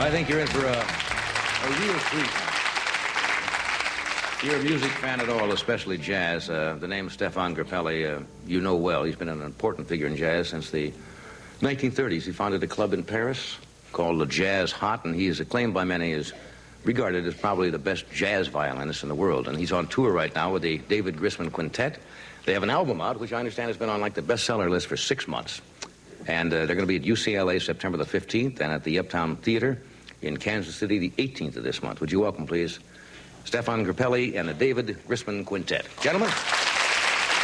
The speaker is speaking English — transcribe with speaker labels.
Speaker 1: I think you're in for a real treat. If you're a music fan at all, especially jazz, the name Stéphane Grappelli, you know well. He's been an important figure in jazz since the 1930s. He founded a club in Paris called the Jazz Hot, and he is acclaimed by many as regarded as probably the best jazz violinist in the world. And he's on tour right now with the David Grisman Quintet. They have an album out, which I understand has been on like the bestseller list for 6 months. And they're going to be at UCLA September the 15th and at the Uptown Theater in Kansas City the 18th of this month. Would you welcome, please, Stéphane Grappelli and the David Grisman Quintet. Gentlemen.